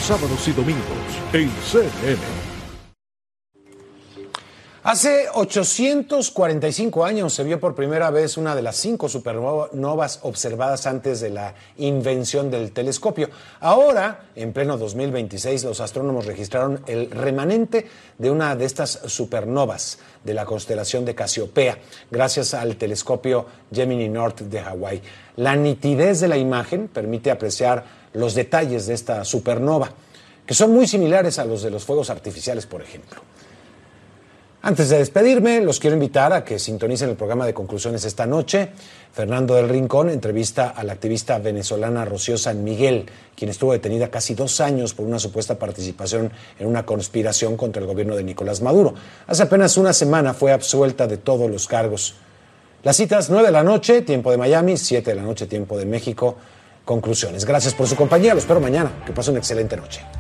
sábados y domingos en CNN. Hace 845 años se vio por primera vez una de las 5 supernovas observadas antes de la invención del telescopio. Ahora, en pleno 2026, los astrónomos registraron el remanente de una de estas supernovas de la constelación de Casiopea, gracias al telescopio Gemini North de Hawái. La nitidez de la imagen permite apreciar los detalles de esta supernova, que son muy similares a los de los fuegos artificiales, por ejemplo. Antes de despedirme, los quiero invitar a que sintonicen el programa de conclusiones esta noche. Fernando del Rincón entrevista a la activista venezolana Rocío San Miguel, quien estuvo detenida casi 2 años por una supuesta participación en una conspiración contra el gobierno de Nicolás Maduro. Hace apenas una semana fue absuelta de todos los cargos. Las citas 9 de la noche, tiempo de Miami, 7 de la noche, tiempo de México. Conclusiones. Gracias por su compañía, los espero mañana. Que pasen una excelente noche.